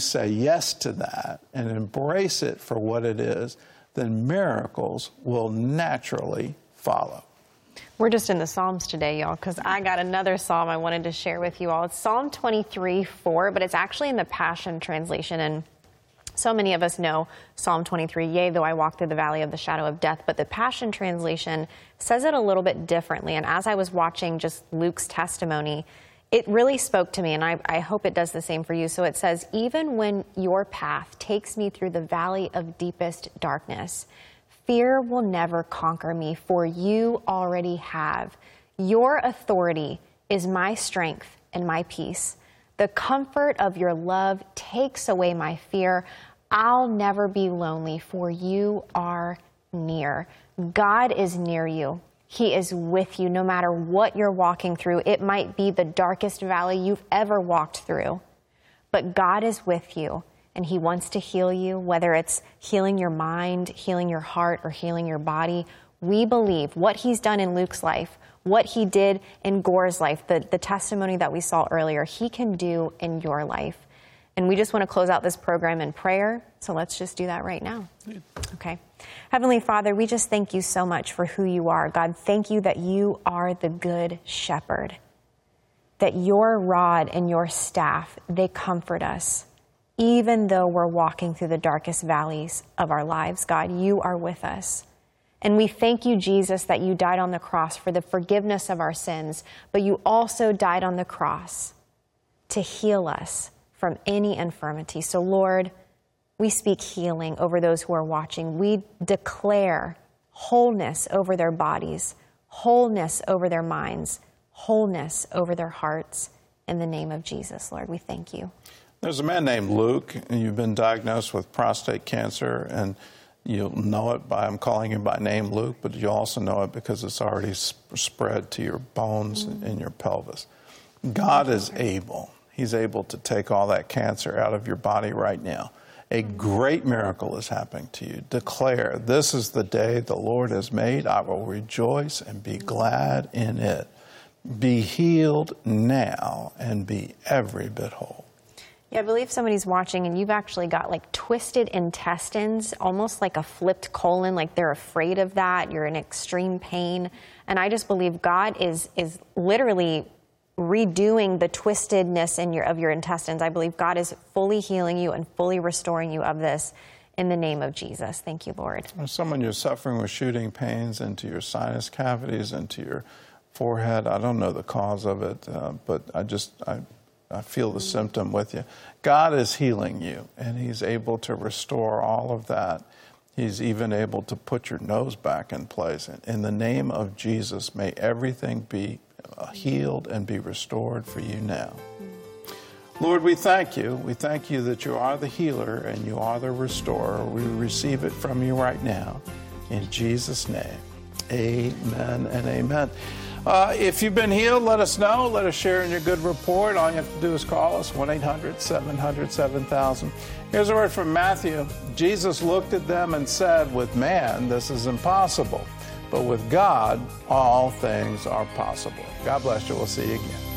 say yes to that and embrace it for what it is, then miracles will naturally follow. We're just in the Psalms today, y'all, because I got another Psalm I wanted to share with you all. It's Psalm 23:4, but it's actually in the Passion Translation, and so many of us know Psalm 23, yea, though I walk through the valley of the shadow of death, but the Passion Translation says it a little bit differently, and as I was watching just Luke's testimony, it really spoke to me, and I hope it does the same for you. So it says, even when your path takes me through the valley of deepest darkness, fear will never conquer me, for you already have. Your authority is my strength and my peace. The comfort of your love takes away my fear. I'll never be lonely, for you are near. God is near you. He is with you no matter what you're walking through. It might be the darkest valley you've ever walked through, but God is with you, and He wants to heal you, whether it's healing your mind, healing your heart, or healing your body. We believe what He's done in Luke's life, what He did in Gore's life, the testimony that we saw earlier, He can do in your life. And we just want to close out this program in prayer, so let's just do that right now. Okay. Heavenly Father, we just thank you so much for who you are. God, thank you that you are the good shepherd, that your rod and your staff, they comfort us. Even though we're walking through the darkest valleys of our lives, God, you are with us. And we thank you, Jesus, that you died on the cross for the forgiveness of our sins, but you also died on the cross to heal us from any infirmity. So, Lord, we speak healing over those who are watching. We declare wholeness over their bodies, wholeness over their minds, wholeness over their hearts. In the name of Jesus, Lord, we thank you. There's a man named Luke, and you've been diagnosed with prostate cancer, and you'll know it by, I'm calling you by name, Luke, but you also know it because it's already spread to your bones and your pelvis. God is able. He's able to take all that cancer out of your body right now. A great miracle is happening to you. Declare, this is the day the Lord has made. I will rejoice and be glad in it. Be healed now and be every bit whole. Yeah, I believe somebody's watching and you've actually got like twisted intestines, almost like a flipped colon, like they're afraid of that. You're in extreme pain. And I just believe God is literally redoing the twistedness of your intestines. I believe God is fully healing you and fully restoring you of this in the name of Jesus. Thank you, Lord. Someone you're suffering with shooting pains into your sinus cavities, into your forehead. I don't know the cause of it, but I feel the symptom with you. God is healing you, and He's able to restore all of that. He's even able to put your nose back in place. In the name of Jesus, may everything be healed and be restored for you now. Lord, we thank you. We thank you that you are the healer and you are the restorer. We receive it from you right now. In Jesus' name, amen and amen. If you've been healed, let us know. Let us share in your good report. All you have to do is call us, 1-800-700-7000. Here's a word from Matthew. Jesus looked at them and said, with man, this is impossible. But with God, all things are possible. God bless you. We'll see you again.